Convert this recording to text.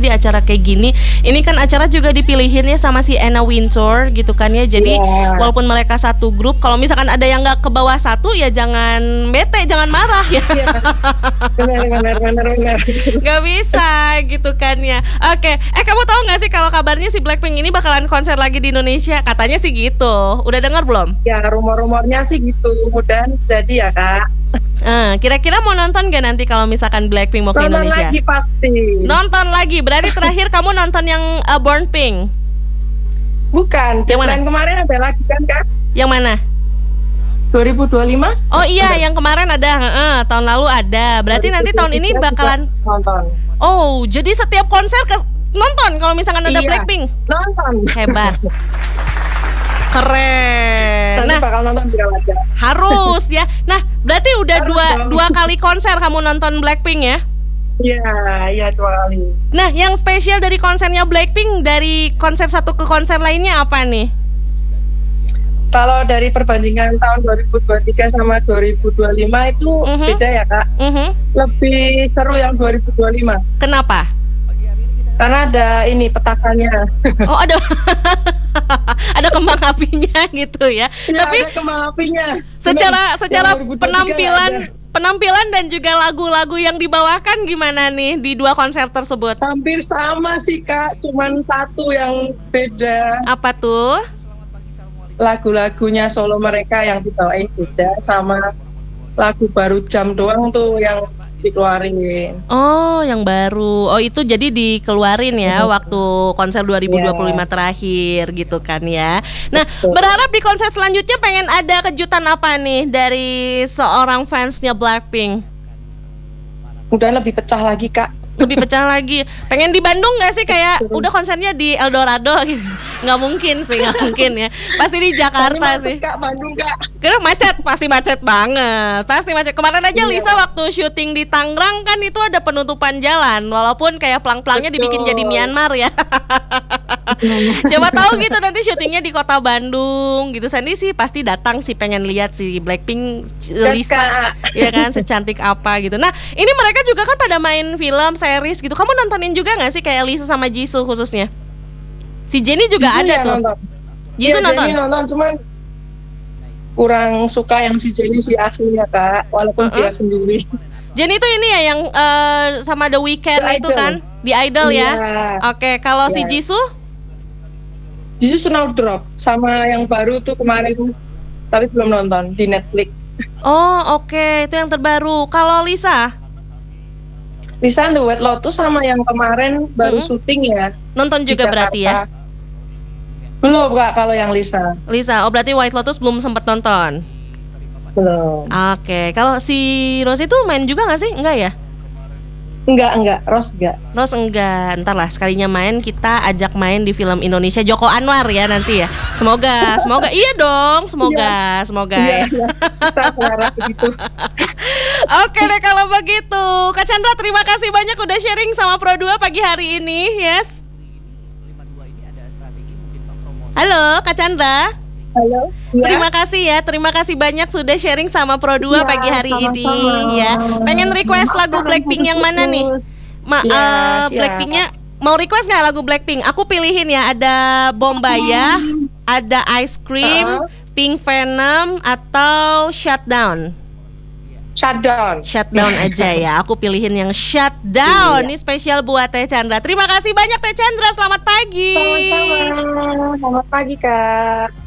di acara kayak gini. Ini kan acara juga dipilihinnya sama si Anna Wintour gitu kan ya. Jadi walaupun mereka satu grup, kalau misalkan ada yang nggak ke bawah satu ya jangan bete, jangan marah ya. Benar. Nggak bisa gitu kan ya. Oke, kamu tahu nggak sih kalau kabarnya si Blackpink ini bakalan konser lagi di Indonesia? Katanya sih gitu. Udah dengar belum? Ya rumor-rumornya sih gitu. Mudah-mudahan jadi ya Kak. Kira-kira mau nonton gak nanti kalau misalkan Blackpink mau ke Indonesia? Nonton lagi pasti. Nonton lagi, berarti terakhir kamu nonton yang Born Pink? Bukan, yang mana? Kemarin ada lagi kan Kak? Yang mana? 2025? Oh iya, yang kemarin ada, tahun lalu ada. Berarti nanti tahun ini bakalan nonton. Oh, jadi setiap konser nonton kalau misalkan ada Blackpink? Nonton. Hebat. Keren. Nanti bakal nonton segala aja. Harus ya. Nah, berarti udah dua kali konser kamu nonton Blackpink ya? Iya 2 kali. Nah, yang spesial dari konsernya Blackpink dari konser satu ke konser lainnya apa nih? Kalau dari perbandingan tahun 2023 sama 2025 itu beda ya Kak. Lebih seru yang 2025. Kenapa? Karena ada ini petasannya. Oh ada ada kembang apinya gitu ya. Tapi ada kembang apinya. Secara penampilan dan juga lagu-lagu yang dibawakan gimana nih di dua konser tersebut? Hampir sama sih Kak, cuman satu yang beda. Apa tuh? Lagu-lagunya solo mereka yang dibawain beda, sama lagu baru Jam doang tuh yang dikeluarin. Oh, yang baru. Oh, itu jadi dikeluarin ya waktu konser 2025 terakhir gitu kan ya. Nah, berharap di konser selanjutnya pengen ada kejutan apa nih dari seorang fansnya Blackpink? Udah lebih pecah lagi Kak. Lebih pecah lagi. Pengen di Bandung gak sih kayak udah konsernya di Eldorado gitu? Nggak mungkin ya. Pasti di Jakarta sih. Kak, Bandung Kak. Karena macet, pasti macet banget. Pasti macet. Kemarin aja Lisa waktu syuting di Tangerang kan itu ada penutupan jalan. Walaupun kayak pelang-pelangnya dibikin jadi Myanmar ya. Coba tahu gitu nanti syutingnya di kota Bandung gitu. Sandy sih pasti datang sih, pengen lihat si Blackpink Lisa ya kan, secantik apa gitu. Nah, ini mereka juga kan pada main film, series gitu. Kamu nontonin juga gak sih kayak Lisa sama Jisoo khususnya? Si Jennie juga Jisoo ada tuh. Jisoo nonton? Jennie nonton, cuman kurang suka yang si Jennie si aslinya Kak, walaupun dia sendiri. Jennie itu ini ya yang sama The Weeknd itu kan di Idol ya. Oke, kalau si Jisoo? Jisoo Snowdrop sama yang baru tuh kemarin, tapi belum nonton di Netflix. Oh oke, itu yang terbaru. Kalau Lisa? Lisa The White Lotus sama yang kemarin baru syuting ya. Nonton juga berarti ya? Belum Kak kalau yang Lisa. Oh berarti White Lotus belum sempat nonton? Belum. Oke, kalau si Rose itu main juga nggak sih? Enggak ya? Enggak, Rose enggak. Rose enggak, ntar lah sekalinya main kita ajak main di film Indonesia Joko Anwar ya nanti ya. Semoga iya dong, semoga ya. Kita berharap begitu. Oke deh kalau begitu. Kak Chandra terima kasih banyak udah sharing sama Pro2 pagi hari ini, yes. Halo Kak Chandra. Halo. Terima kasih banyak sudah sharing sama Pro2 pagi hari ini ya. Pengen request lagu Blackpink yang mana nih? Blackpinknya mau request nggak lagu Blackpink? Aku pilihin ya, ada Bombaya, ada Ice Cream, Pink Venom atau Shutdown. Shutdown aja ya. Aku pilihin yang Shutdown. Ini spesial buat Teh Chandra. Terima kasih banyak Teh Chandra. Selamat pagi. Sama-sama. Selamat pagi Kak.